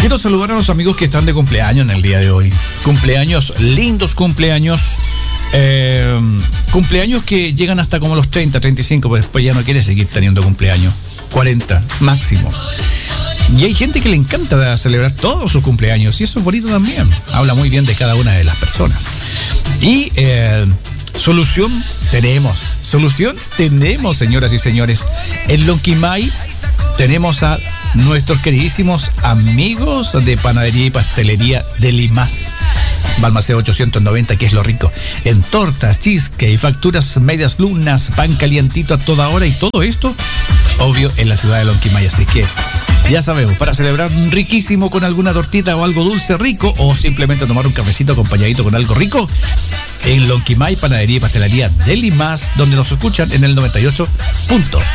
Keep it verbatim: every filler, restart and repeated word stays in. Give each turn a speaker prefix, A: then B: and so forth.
A: Quiero saludar a los amigos que están de cumpleaños en el día de hoy. Cumpleaños, lindos cumpleaños. Eh, cumpleaños que llegan hasta como los treinta, treinta y cinco, pero después ya no quiere seguir teniendo cumpleaños. cuarenta, máximo. Y hay gente que le encanta celebrar todos sus cumpleaños, y eso es bonito también. Habla muy bien de cada una de las personas. Y eh, solución tenemos. Solución tenemos, señoras y señores. En Lonquimay tenemos a nuestros queridísimos amigos de Panadería y Pastelería de Limas. Balmaceda ochocientos noventa, que es lo rico. En tortas, cheesecake, facturas, medias lunas, pan calientito a toda hora, y todo esto, obvio, en la ciudad de Lonquimay. Así que ya sabemos, para celebrar un riquísimo con alguna tortita o algo dulce rico, o simplemente tomar un cafecito acompañadito con algo rico, en Lonquimay, Panadería y Pastelería de Limas, donde nos escuchan en el noventa y ocho punto